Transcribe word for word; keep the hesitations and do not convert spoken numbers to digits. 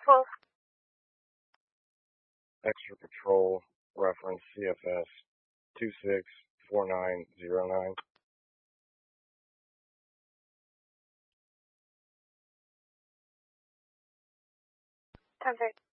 twelve. Extra Patrol, reference C F S two six four nine zero nine. ten thirty.